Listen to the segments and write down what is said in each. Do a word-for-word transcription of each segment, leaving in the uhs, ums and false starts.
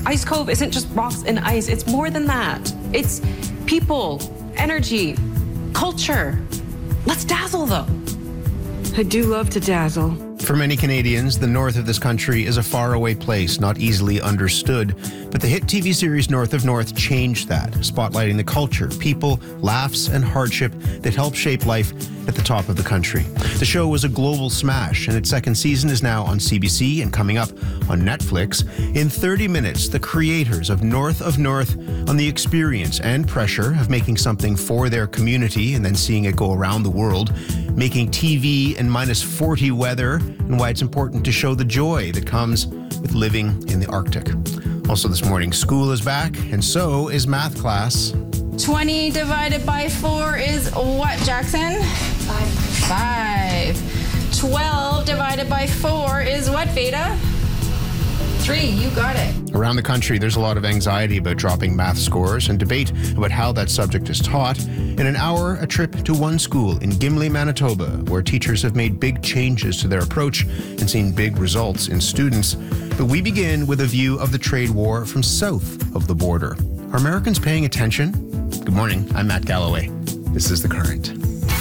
Ice Cove isn't just rocks and ice. It's more than that. It's people, energy, culture. Let's dazzle them. I do love to dazzle. For many Canadians, the north of this country is a faraway place, not easily understood. But the hit T V series North of North changed that, spotlighting the culture, people, laughs, and hardship that help shape life at the top of the country. The show was a global smash, and its second season is now on C B C and coming up on Netflix. In thirty minutes, the creators of North of North on the experience and pressure of making something for their community and then seeing it go around the world, making T V in minus forty weather, and why it's important to show the joy that comes with living in the Arctic. Also this morning, school is back, and so is math class. twenty divided by four is what, Jackson? Five. Five. twelve divided by four is what, Veda? Three, you got it. Around the country, there's a lot of anxiety about dropping math scores and debate about how that subject is taught. In an hour, a trip to one school in Gimli, Manitoba, where teachers have made big changes to their approach and seen big results in students. But we begin with a view of the trade war from south of the border. Are Americans paying attention? Good morning, I'm Matt Galloway. This is The Current.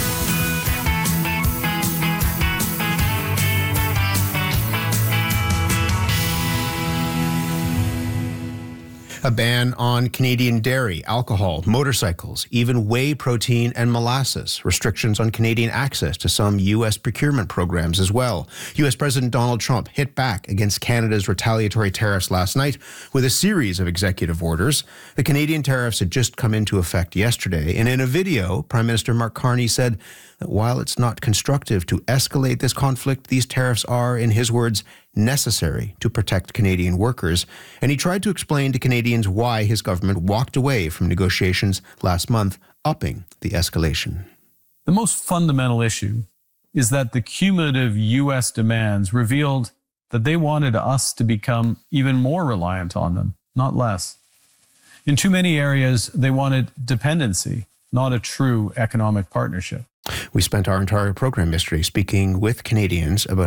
A ban on Canadian dairy, alcohol, motorcycles, even whey protein and molasses. Restrictions on Canadian access to some U S procurement programs as well. U S President Donald Trump hit back against Canada's retaliatory tariffs last night with a series of executive orders. The Canadian tariffs had just come into effect yesterday, and in a video, Prime Minister Mark Carney said that while it's not constructive to escalate this conflict, these tariffs are, in his words, necessary to protect Canadian workers. And he tried to explain to Canadians why his government walked away from negotiations last month, upping the escalation. The most fundamental issue is that the cumulative U S demands revealed that they wanted us to become even more reliant on them, not less. In too many areas, they wanted dependency, not a true economic partnership. We spent our entire program yesterday speaking with Canadians about